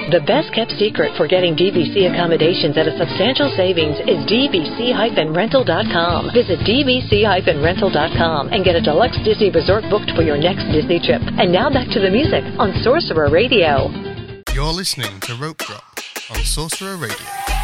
The best-kept secret for getting DVC accommodations at a substantial savings is dvc-rental.com. Visit dvc-rental.com and get a deluxe Disney resort booked for your next Disney trip. And now back to the music on Sorcerer Radio. You're listening to Rope Drop on Sorcerer Radio.